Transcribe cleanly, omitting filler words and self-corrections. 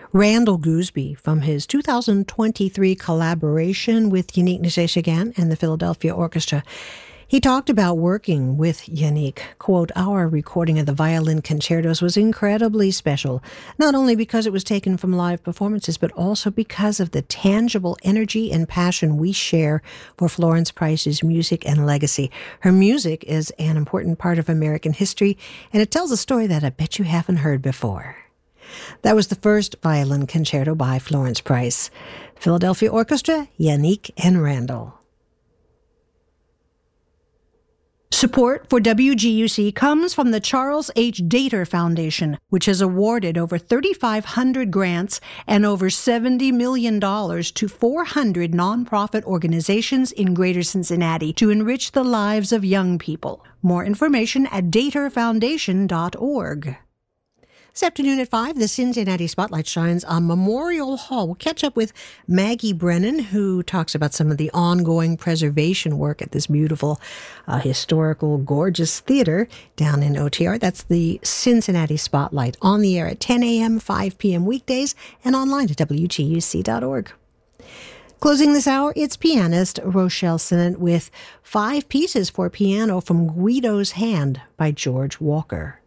Randall Gooseby from his 2023 collaboration with Yannick Nézet-Séguin and the Philadelphia Orchestra. He talked about working with Yannick. Quote, "Our recording of the violin concertos was incredibly special, not only because it was taken from live performances, but also because of the tangible energy and passion we share for Florence Price's music and legacy. Her music is an important part of American history, and it tells a story that I bet you haven't heard before." That was the first violin concerto by Florence Price. Philadelphia Orchestra, Yannick and Randall. Support for WGUC comes from the Charles H. Dater Foundation, which has awarded over 3,500 grants and over $70 million to 400 nonprofit organizations in Greater Cincinnati to enrich the lives of young people. More information at daterfoundation.org. This afternoon at 5, the Cincinnati Spotlight shines on Memorial Hall. We'll catch up with Maggie Brennan, who talks about some of the ongoing preservation work at this beautiful, historical, gorgeous theater down in OTR. That's the Cincinnati Spotlight, on the air at 10 a.m., 5 p.m. weekdays, and online at WGUC.org. Closing this hour, it's pianist Rochelle Sinnott with 5 pieces for piano from Guido's Hand by George Walker.